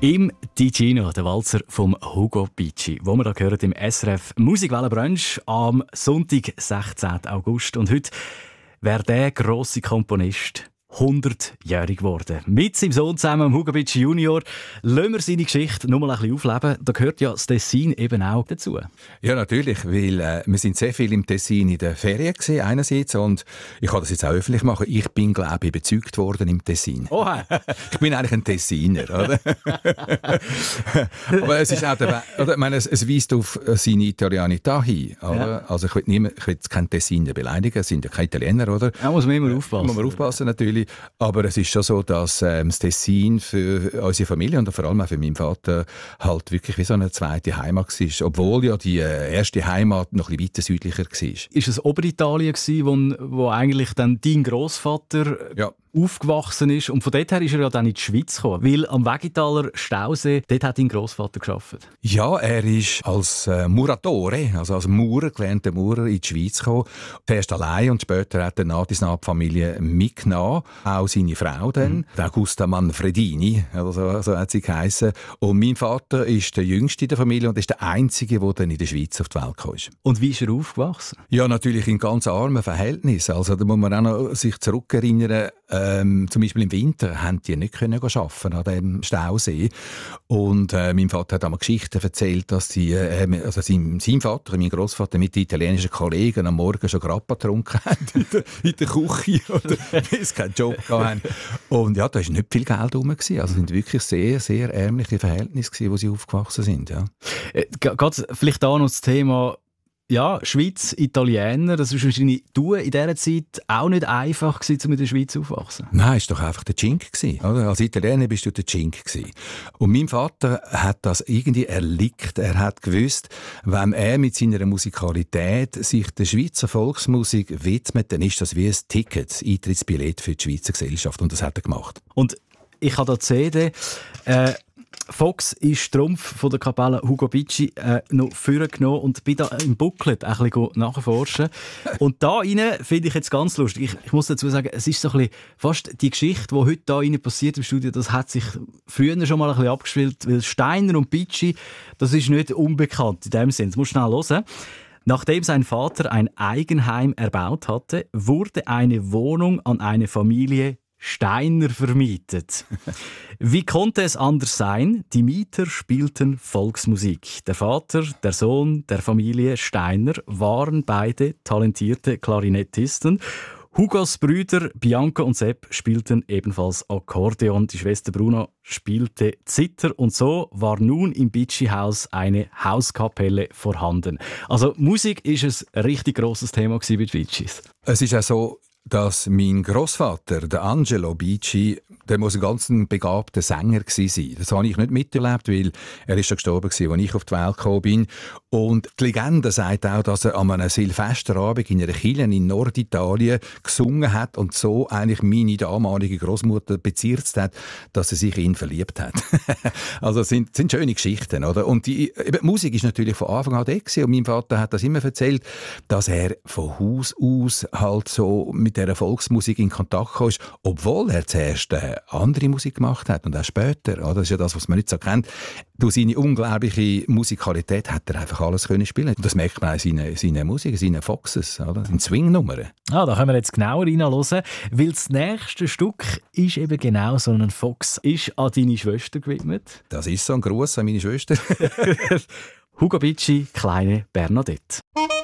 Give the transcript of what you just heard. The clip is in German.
Im Ticino, der Walzer vom Hugo Bicci, wo wir da hören im SRF Musikwellenbrunch am Sonntag, 16. August. Und heute wäre der grosse Komponist 100-jährig geworden. Mit seinem Sohn zusammen, Hugo Bicci Junior, lassen wir seine Geschichte noch mal ein bisschen aufleben. Da gehört ja das Tessin eben auch dazu. Ja, natürlich, weil wir sind sehr viel im Tessin in der Ferien gewesen, einerseits, und ich kann das jetzt auch öffentlich machen. Ich bin, glaube ich, überzeugt worden im Tessin. Oha! Ich bin eigentlich ein Tessiner, oder? Aber es ist auch oder, ich meine, es weist auf seine Italianität hin, oder? Ja. Also ich will jetzt keinen Tessiner beleidigen, es sind ja keine Italiener, oder? Da muss man immer aufpassen. Muss man aufpassen, natürlich. Aber es ist schon so, dass das Tessin für unsere Familie und vor allem auch für meinen Vater halt wirklich wie so eine zweite Heimat war. Obwohl ja die erste Heimat noch ein bisschen weiter südlicher war. Ist es Oberitalien gewesen, wo eigentlich dann dein Grossvater aufgewachsen ist? Und von dort her ist er ja dann in die Schweiz gekommen. Weil am Wegitaler Stausee, dort hat dein Grossvater gearbeitet. Ja, er ist als Muratore, also als Maurer, gelernter Maurer, in die Schweiz gekommen. Zuerst allein und später hat er nach die Familie mitgenommen. Auch seine Frau dann, die Augusta Manfredini, also, so hat sie geheissen. Und mein Vater ist der Jüngste in der Familie und ist der Einzige, der dann in der Schweiz auf die Welt gekommen ist. Und wie ist er aufgewachsen? Ja, natürlich in ganz armen Verhältnissen. Also da muss man auch noch sich zurückerinnern, zum Beispiel im Winter haben die nicht arbeiten an dem Stausee. Und mein Vater hat einmal Geschichten erzählt, dass also sein Vater, mein Grossvater, mit den italienischen Kollegen am Morgen schon Grappa getrunken haben in der Küche, oder bis keinen Job hatten. Und ja, da war nicht viel Geld rum. Also es sind wirklich sehr, sehr ärmliche Verhältnisse, wo sie aufgewachsen sind. Ja. Geht vielleicht auch noch das Thema Schweiz, Italiener, das war wahrscheinlich in dieser Zeit auch nicht einfach gewesen, um in der Schweiz aufzuwachsen. Nein, es war doch einfach der Cink gewesen, oder? Als Italiener bist du der Cink gewesen. Und mein Vater hat das irgendwie erlickt. Er hat gewusst, wenn er mit seiner Musikalität sich der Schweizer Volksmusik widmet, dann ist das wie ein Ticket, ein Eintrittsbillett für die Schweizer Gesellschaft. Und das hat er gemacht. Und ich habe da die CD, Fox ist Trumpf von der Kapelle Hugo Bicci noch vorgenommen und bin da im Booklet ein bisschen nachforschen. Und da rein finde ich jetzt ganz lustig. Ich muss dazu sagen, es ist so ein bisschen fast die Geschichte, die heute da rein passiert im Studio, das hat sich früher schon mal ein bisschen abgespielt, weil Steiner und Bicci, das ist nicht unbekannt in dem Sinne. Das musst du schnell hören. Nachdem sein Vater ein Eigenheim erbaut hatte, wurde eine Wohnung an eine Familie Steiner vermietet. Wie konnte es anders sein? Die Mieter spielten Volksmusik. Der Vater, der Sohn der Familie Steiner waren beide talentierte Klarinettisten. Hugos Brüder Bianca und Sepp spielten ebenfalls Akkordeon. Die Schwester Bruna spielte Zither. Und so war nun im Bicci-Haus eine Hauskapelle vorhanden. Also Musik ist ein richtig grosses Thema bei den Biccis. Es ist auch so, dass mein Grossvater, der Angelo Bicci, der muss ein ganz begabter Sänger gewesen sein. Das habe ich nicht miterlebt, weil er ist schon gestorben gewesen, als ich auf die Welt gekommen bin. Und die Legende sagt auch, dass er an einem Silvesterabend in einer Kirche in Norditalien gesungen hat und so eigentlich meine damalige Großmutter bezirzt hat, dass er sich in ihn verliebt hat. Also es sind schöne Geschichten, oder? Und die Musik ist natürlich von Anfang an da gewesen. Und mein Vater hat das immer erzählt, dass er von Haus aus halt so mit der Volksmusik in Kontakt kam, obwohl er zuerst andere Musik gemacht hat und auch später. Oder? Das ist ja das, was man nicht so kennt. Durch seine unglaubliche Musikalität hat er einfach alles können spielen. Und das merkt man auch in seiner Musik, in seinen Foxes, oder? In Swing-Nummern. Da können wir jetzt genauer reinhören, weil das nächste Stück ist eben genau so ein Fox. Ist an deine Schwester gewidmet. Das ist so ein Gruß an meine Schwester. Hugo Bicci, kleine Bernadette.